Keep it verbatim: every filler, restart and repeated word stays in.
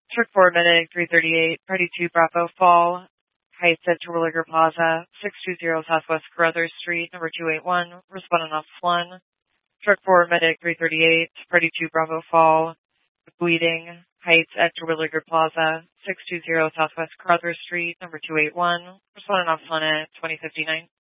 Truck four Medic three thirty-eight, Party two Bravo Fall, Heights at Terwilliger Plaza, six two zero Southwest Carruthers Street, number two eight one, responding off one. Truck four Medic three thirty-eight, Party two Bravo Fall, Bleeding, Heights at Terwilliger Plaza, six two zero Southwest Carruthers Street, number two eight one, responding off one at twenty fifty-nine.